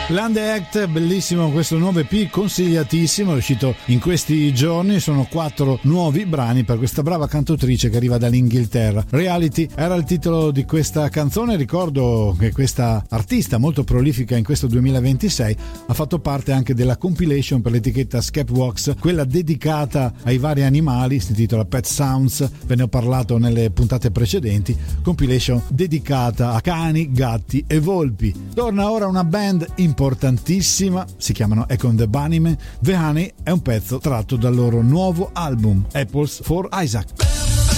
Land Act, bellissimo questo nuovo EP, consigliatissimo, è uscito in questi giorni, sono 4 nuovi brani per questa brava cantautrice che arriva dall'Inghilterra. Reality era il titolo di questa canzone. Ricordo che questa artista molto prolifica in questo 2026 ha fatto parte anche della compilation per l'etichetta Skepworks, quella dedicata ai vari animali, si intitola Pet Sounds, ve ne ho parlato nelle puntate precedenti, compilation dedicata a cani, gatti e volpi. Torna ora una band importantissima, si chiamano Echo and the Bunnymen. The Honey è un pezzo tratto dal loro nuovo album Apples for Isaac.